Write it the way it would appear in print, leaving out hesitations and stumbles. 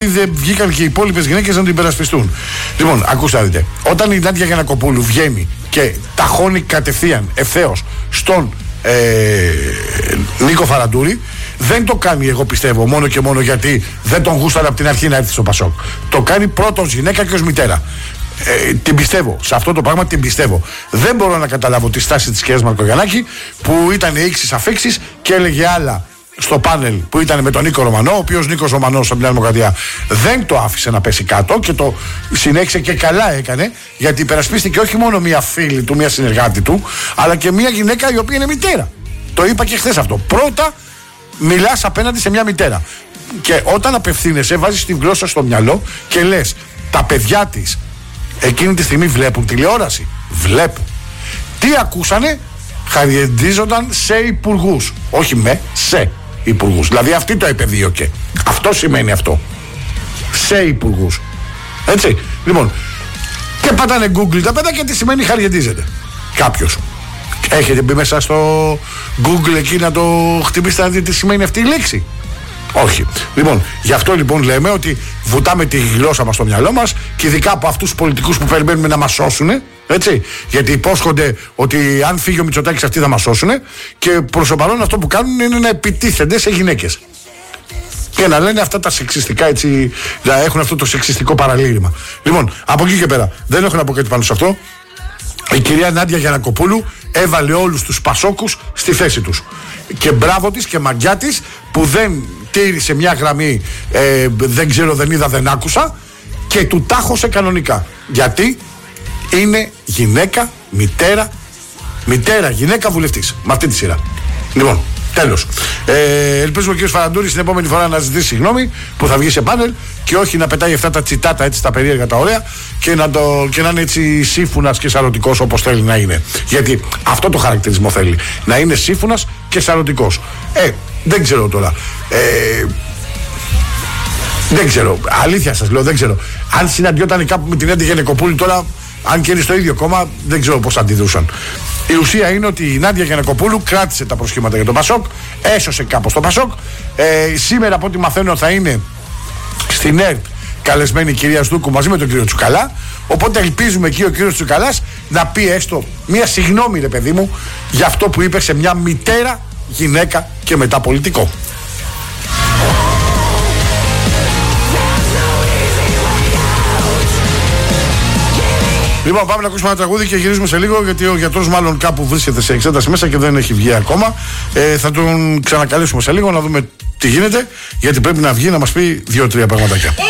δεν βγήκαν και οι υπόλοιπες γυναίκες να την υπερασπιστούν. Λοιπόν, ακούστε να δείτε. Όταν η Νάντια Γιαννακοπούλου βγαίνει και ταχώνει κατευθείαν ευθέως στον Νίκο Φαραντούρη, δεν το κάνει, εγώ πιστεύω, μόνο και μόνο γιατί δεν τον γούσταρε από την αρχή να έρθει στο Πασόκ. Το κάνει πρώτον ως γυναίκα και ως μητέρα. Την πιστεύω, σε αυτό το πράγμα την πιστεύω. Δεν μπορώ να καταλάβω τη στάση της κυρίας Μαρκογιαννάκη, που ήταν ίξις αφίξης και έλεγε άλλα στο πάνελ που ήταν με τον Νίκο Ρωμανό, ο οποίος Νίκος Ρωμανός από την Νέα Δημοκρατία δεν το άφησε να πέσει κάτω και το συνέχισε, και καλά έκανε, γιατί υπερασπίστηκε όχι μόνο μία φίλη του, μία συνεργάτη του, αλλά και μία γυναίκα η οποία είναι μητέρα. Το είπα και χθες αυτό. Πρώτα μιλάς απέναντι σε μια μητέρα. Και όταν απευθύνεσαι, βάζεις τη γλώσσα στο μυαλό και λες, τα παιδιά της εκείνη τη στιγμή βλέπουν τηλεόραση. Βλέπουν. Τι ακούσανε? Χαριεντίζονταν σε υπουργούς. Όχι σε υπουργούς. Δηλαδή αυτή το επεδίωκε. Αυτό σημαίνει αυτό. Σε υπουργούς. Έτσι. Λοιπόν, και πατάνε Google τα παιδάκια, τι σημαίνει χαριεντίζεται κάποιος. Έχετε μπει μέσα στο Google εκεί να το χτυπήσετε να δείτε τι σημαίνει αυτή η λέξη? Όχι. Λοιπόν, γι' αυτό λοιπόν λέμε ότι βουτάμε τη γλώσσα μας στο μυαλό μας, και ειδικά από αυτούς τους πολιτικούς που περιμένουμε να μας σώσουν, έτσι. Γιατί υπόσχονται ότι αν φύγει ο Μητσοτάκης αυτοί θα μας σώσουν, και προς το παρόν αυτό που κάνουν είναι να επιτίθενται σε γυναίκες. Και να λένε αυτά τα σεξιστικά, έτσι, να έχουν αυτό το σεξιστικό παραλήρημα. Λοιπόν, από εκεί και πέρα, δεν έχω να πω κάτι πάνω σε αυτό. Η κυρία Νάντια Γιαννακοπούλου έβαλε όλους τους Πασόκους στη θέση τους. Και μπράβο της και μαγιά της που δεν τήρησε μια γραμμή, δεν ξέρω, δεν είδα, δεν άκουσα, και του τάχωσε κανονικά. Γιατί είναι γυναίκα, μητέρα, γυναίκα βουλευτής. Με αυτή τη σειρά. Λοιπόν, τέλος. Ελπίζουμε ο κ. Φαραντούρης την επόμενη φορά να ζητήσει συγγνώμη που θα βγει σε πάνελ και όχι να πετάει αυτά τα τσιτάτα, έτσι, τα περίεργα, τα ωραία, και να είναι έτσι σύμφωνας και σαρωτικός όπως θέλει να είναι. Γιατί αυτό το χαρακτηρισμό θέλει. Να είναι σύμφωνας και σαρωτικός. Δεν ξέρω τώρα. Δεν ξέρω. Αλήθεια σας λέω, δεν ξέρω. Αν συναντιόταν κάπου με την Νάντια Γιαννακοπούλου τώρα, αν και είναι στο ίδιο κόμμα, δεν ξέρω πώς αντιδρούσαν. Η ουσία είναι ότι η Νάντια Γιαννακοπούλου κράτησε τα προσχήματα για τον Πασόκ, έσωσε κάπως τον Πασόκ. Σήμερα, από ό,τι μαθαίνω, θα είναι στην ΕΡΤ καλεσμένη η κυρία Στούκου μαζί με τον κύριο Τσουκαλά. Οπότε ελπίζουμε εκεί ο κύριος Τσουκαλάς να πει έστω μία συγγνώμη, ρε παιδί μου, για αυτό που είπε σε μια μητέρα, γυναίκα και μετά πολιτικό. Λοιπόν, πάμε να ακούσουμε ένα τραγούδι και γυρίζουμε σε λίγο, γιατί ο γιατρός μάλλον κάπου βρίσκεται σε εξέταση μέσα και δεν έχει βγει ακόμα. Θα τον ξανακαλέσουμε σε λίγο να δούμε τι γίνεται, γιατί πρέπει να βγει να μας πει 2-3 πραγματάκια.